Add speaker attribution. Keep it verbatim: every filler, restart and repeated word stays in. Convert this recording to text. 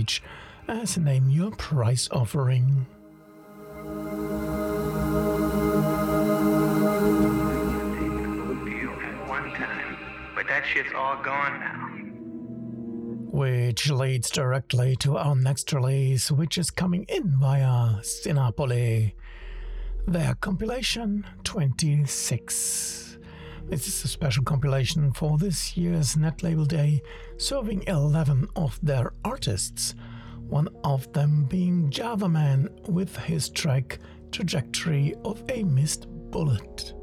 Speaker 1: page as name your price offering.
Speaker 2: At one time, but that shit's all gone now.
Speaker 1: Which leads directly to our next release, which is coming in via Sinapoli. Their compilation twenty-six. This is a special compilation for this year's Net Label Day, serving eleven of their artists, one of them being Java Man with his track Trajectory of a Missed Bullet.